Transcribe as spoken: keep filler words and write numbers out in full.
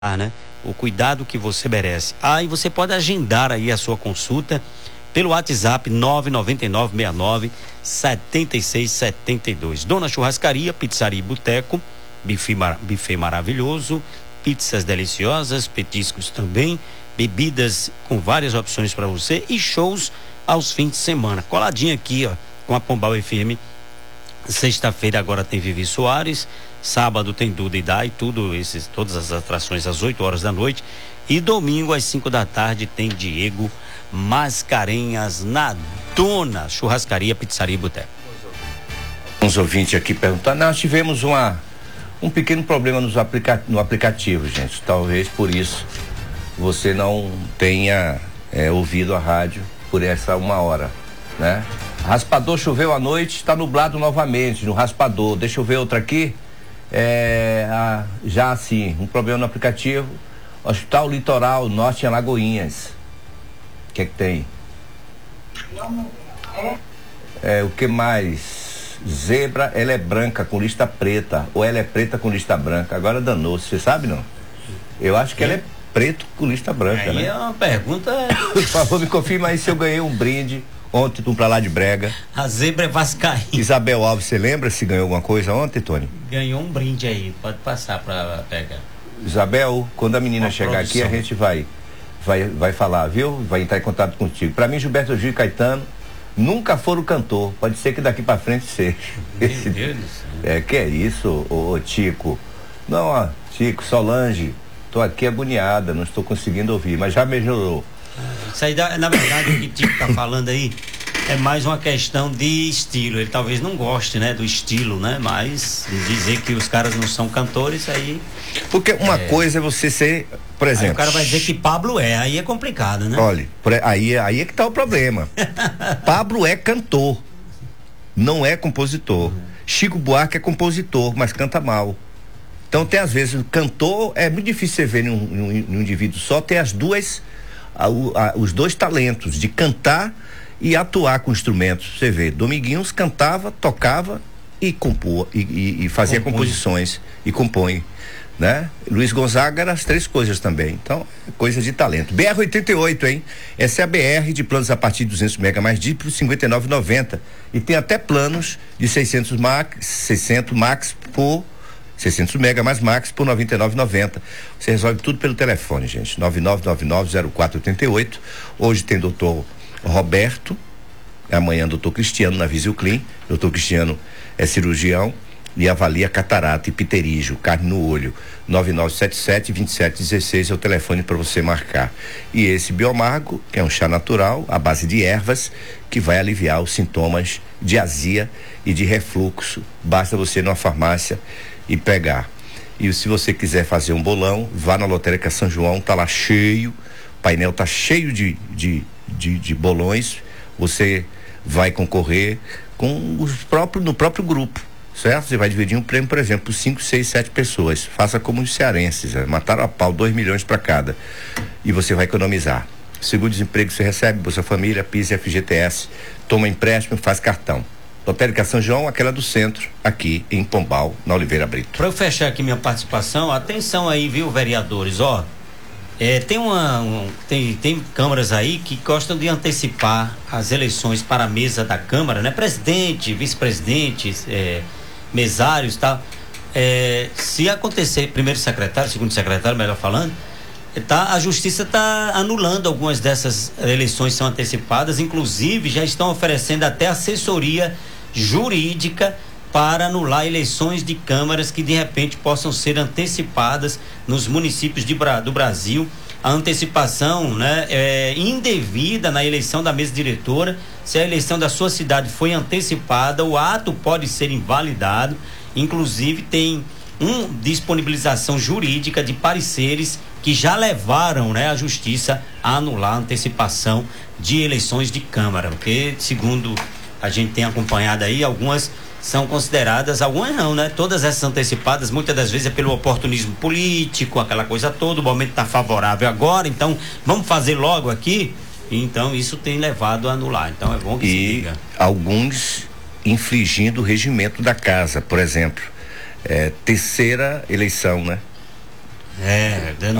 né? O cuidado que você merece. Ah, e você pode agendar aí a sua consulta pelo WhatsApp nove nove nove seis nove sete seis sete dois. Dona Churrascaria, Pizzaria e Boteco, buffet, mar, buffet maravilhoso, pizzas deliciosas, petiscos também, bebidas com várias opções para você e shows aos fins de semana. Coladinho aqui, ó, com a Pombal F M. Sexta-feira agora tem Vivi Soares, sábado tem Duda e Dai, tudo esses, todas as atrações às oito horas da noite, e domingo às cinco da tarde tem Diego Mascarenhas na Dona Churrascaria, Pizzaria e Boteco. Uns ouvintes aqui perguntando, nós tivemos uma, um pequeno problema nos aplica, no aplicativo, gente, talvez por isso você não tenha é, ouvido a rádio por essa uma hora, né? Raspador choveu à noite, está nublado novamente no raspador. Deixa eu ver outra aqui. É, a, já assim, um problema no aplicativo. Hospital Litoral Norte em Alagoinhas. O que é que tem? É, o que mais? Zebra, ela é branca com lista preta. Ou ela é preta com lista branca. Agora danou-se, você sabe não? Eu acho que ela é preto com lista branca, aí né? É uma pergunta. Por favor, me confirma aí se eu ganhei um brinde. Ontem, tu pra lá de Brega. A zebra é vascaína. Isabel Alves, você lembra se ganhou alguma coisa ontem, Tony? Ganhou um brinde aí, pode passar pra pegar. Isabel, quando a menina Uma chegar produção. aqui, a gente vai, vai, vai falar, viu? Vai entrar em contato contigo. Pra mim, Gilberto Gil e Caetano nunca foram cantor. Pode ser que daqui pra frente seja. Meu Esse, Deus do céu. é, que é isso, ô, ô Tico? Não, ó, Tico, Solange, tô aqui agoniada, não estou conseguindo ouvir, mas já melhorou. Isso aí, na verdade, o que o Tico tá falando aí é mais uma questão de estilo. Ele talvez não goste, né, do estilo, né? Mas dizer que os caras não são cantores, aí... Porque uma é... coisa é você ser, por exemplo... Aí o cara vai dizer que Pablo é, aí é complicado, né? Olha, aí, aí é que tá o problema. Pablo é cantor, não é compositor. Uhum. Chico Buarque é compositor, mas canta mal. Então tem às vezes, cantor, é muito difícil você ver num, num, num indivíduo só ter as duas... A, a, os dois talentos de cantar e atuar com instrumentos. Você vê, Dominguinhos cantava, tocava e compôs e, e, e fazia compõe. composições e compõe, né? Luiz Gonzaga era as três coisas também. Então, coisa de talento. B R oitenta e oito, hein? Essa é a B R de planos a partir de duzentos mega mais D I P por cinquenta e nove reais e noventa centavos. E tem até planos de seiscentos max, seiscentos max por seiscentos mega mais max por noventa e nove reais e noventa centavos. Você resolve tudo pelo telefone, gente. nove nove nove nove zero quatro oito oito. Hoje tem doutor Roberto, amanhã doutor Cristiano na Visioclean. Doutor Cristiano é cirurgião e avalia catarata e pterígio, carne no olho. nove nove sete sete dois sete um seis é o telefone para você marcar. E esse Biomargo, que é um chá natural à base de ervas, que vai aliviar os sintomas de azia e de refluxo. Basta você ir numa farmácia e pegar. E se você quiser fazer um bolão, vá na Lotérica São João, tá lá cheio, o painel tá cheio de, de, de, de bolões. Você vai concorrer com os próprios, no próprio grupo, certo? Você vai dividir um prêmio, por exemplo, por cinco, seis, sete pessoas. Faça como os cearenses, né? Mataram a pau, dois milhões para cada. E você vai economizar. Seguro-desemprego você recebe, Bolsa Família, P I S e F G T S. Toma empréstimo, faz cartão. Lotérica São João, aquela do centro, aqui em Pombal, na Oliveira Brito. Para eu fechar aqui minha participação, atenção aí, viu, vereadores, ó, é, tem uma, um, tem, tem câmaras aí que gostam de antecipar as eleições para a mesa da Câmara, né, presidente, vice-presidentes, é, mesários e tal, é, se acontecer, primeiro secretário, segundo secretário, melhor falando, tá, a justiça está anulando algumas dessas eleições, são antecipadas, inclusive já estão oferecendo até assessoria jurídica para anular eleições de câmaras que de repente possam ser antecipadas nos municípios de, do Brasil. A antecipação, né, é indevida na eleição da mesa diretora. Se a eleição da sua cidade foi antecipada, o ato pode ser invalidado. Inclusive tem uma disponibilização jurídica de pareceres que já levaram, né, a justiça a anular a antecipação de eleições de Câmara, porque segundo a gente tem acompanhado aí, algumas são consideradas, algumas não, né? Todas essas antecipadas, muitas das vezes é pelo oportunismo político, aquela coisa toda, o momento está favorável agora, então vamos fazer logo aqui. Então isso tem levado a anular, então é bom que e se diga. Alguns infringindo o regimento da casa, por exemplo, é, terceira eleição, né? É, dando